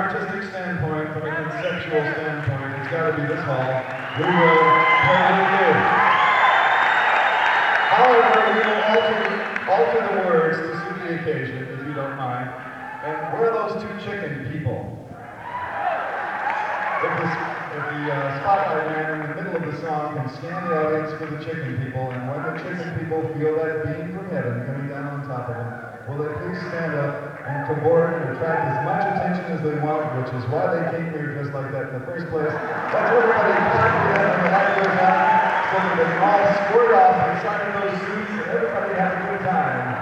artistic standpoint, from a conceptual standpoint, it's got to be this hall. We will play with you. However, we will alter the words to suit the occasion, if you don't mind. And where are those two chicken people? If the spotlight man in the middle of the song can scan the audience for the chicken people, and when the chicken people feel that beam from heaven coming down on top of them, will they please stand up and cavort and attract as much attention as they want, which is why they came here dressed like that in the first place. Let's everybody clap for them when the light goes out so that they can all squirt off inside of those suits and everybody have a good time.